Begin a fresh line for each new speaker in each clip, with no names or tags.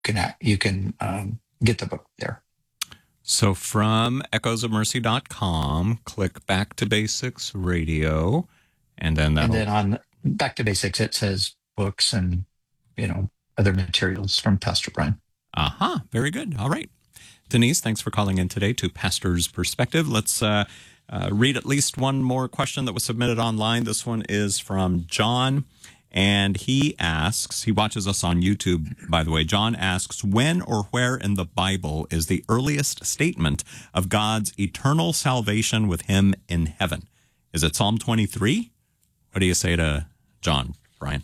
you can get the book there.
So from echoesofmercy.com, click Back to Basics Radio, and then
on Back to Basics, it says books and, other materials from Pastor Brian.
Aha, very good. All right. Denise, thanks for calling in today to Pastor's Perspective. Let's read at least one more question that was submitted online. This one is from John, and he asks, he watches us on YouTube, by the way. John asks, when or where in the Bible is the earliest statement of God's eternal salvation with him in heaven? Is it Psalm 23? What do you say to John, Brian?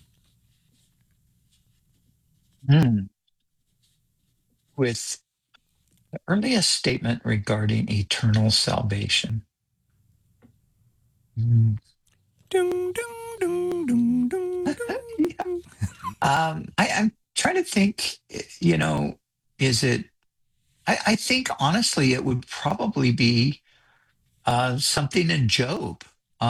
With the earliest statement regarding eternal salvation.
Ding, ding, ding, ding, ding.
I'm trying to think, is it, I think honestly it would probably be something in Job.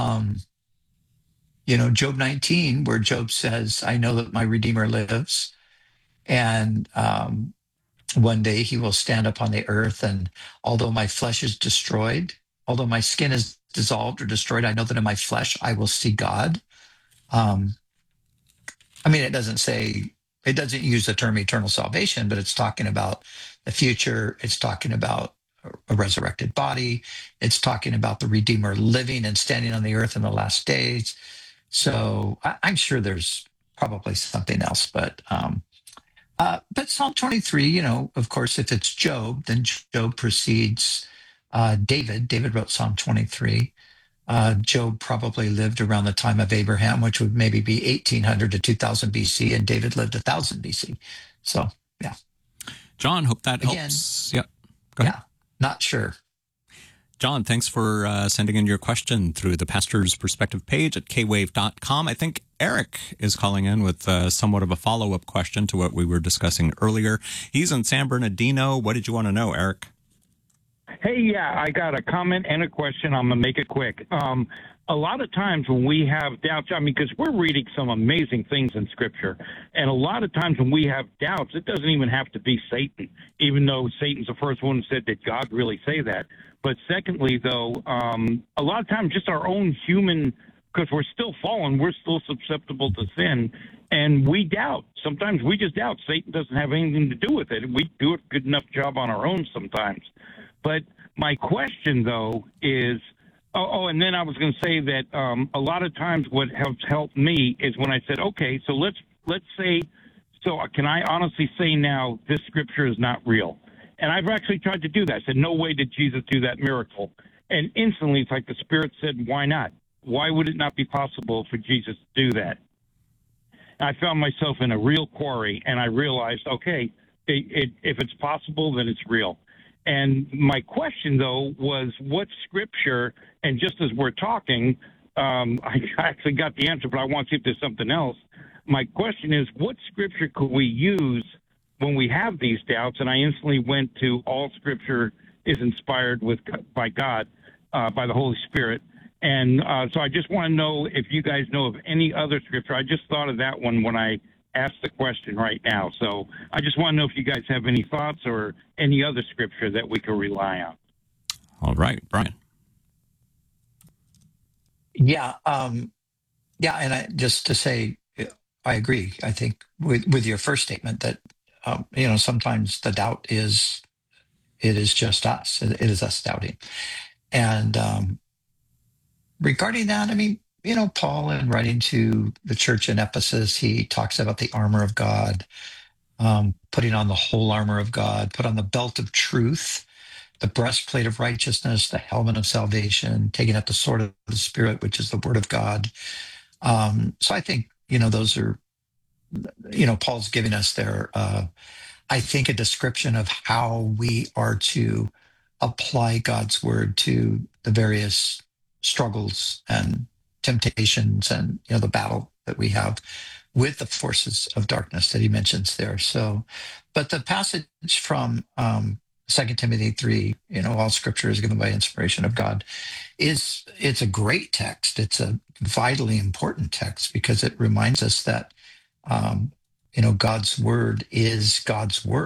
Job 19, where Job says, I know that my Redeemer lives, and one day he will stand upon the earth, and although my flesh is destroyed, although my skin is dissolved or destroyed, I know that in my flesh I will see God. It doesn't use the term eternal salvation, but it's talking about the future. It's talking about a resurrected body. It's talking about the Redeemer living and standing on the earth in the last days. So I'm sure there's probably something else, but Psalm 23, of course, if it's Job, then Job precedes David. David wrote Psalm 23. Job probably lived around the time of Abraham, which would maybe be 1800 to 2000 BC, and David lived 1000 BC. So, yeah.
John, hope that helps. Yeah, go ahead.
Yeah, not sure.
John, thanks for sending in your question through the Pastor's Perspective page at kwave.com. I think Eric is calling in with somewhat of a follow-up question to what we were discussing earlier. He's in San Bernardino. What did you want to know, Eric?
Hey, yeah, I got a comment and a question. I'm going to make it quick. A lot of times when we have doubts, because we're reading some amazing things in Scripture, and a lot of times when we have doubts, it doesn't even have to be Satan, even though Satan's the first one who said, did God really say that? But secondly, though, a lot of times just our own human, because we're still fallen, we're still susceptible to sin, and we doubt. Sometimes we just doubt. Satan doesn't have anything to do with it. We do a good enough job on our own sometimes. But my question, though, is, and then I was going to say that a lot of times what has helped me is when I said, okay, so let's say, so can I honestly say now this Scripture is not real? And I've actually tried to do that. I said, no way did Jesus do that miracle. And instantly, it's like the Spirit said, why not? Why would it not be possible for Jesus to do that? And I found myself in a real quarry, and I realized, okay, if it's possible, then it's real. And my question, though, was what Scripture, and just as we're talking, I actually got the answer, but I want to see if there's something else. My question is, what Scripture could we use when we have these doubts? And I instantly went to all Scripture is inspired by God, by the Holy Spirit. And so I just want to know if you guys know of any other Scripture. I just thought of that one when I asked the question right now. So I just want to know if you guys have any thoughts or any other Scripture that we can rely on.
All right, Brian.
Yeah. And just to say, I agree. I think with your first statement that, sometimes the doubt is just us. It is us doubting. And regarding that, Paul, in writing to the church in Ephesus, he talks about the armor of God, putting on the whole armor of God, put on the belt of truth, the breastplate of righteousness, the helmet of salvation, taking up the sword of the Spirit, which is the word of God. So I think, those are, Paul's giving us there, I think, a description of how we are to apply God's word to the various struggles and temptations and, the battle that we have with the forces of darkness that he mentions there. So, but the passage from 2 Timothy 3, all Scripture is given by inspiration of God, it's a great text. It's a vitally important text because it reminds us that, God's word is God's word.